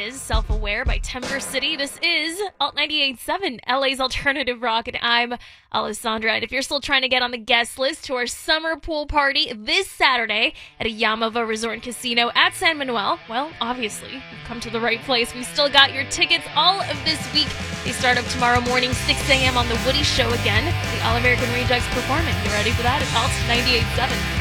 is Self-Aware by Timber City. This is Alt 98.7, LA's alternative rock, and I'm Alessandra. And if you're still trying to get on the guest list to our summer pool party this Saturday at a Yamava Resort and Casino at San Manuel, well, obviously, you've come to the right place. We've still got your tickets all of this week. They start up tomorrow morning, 6 a.m. on The Woody Show again. The All-American Rejects performing. You ready for that? It's Alt 98.7.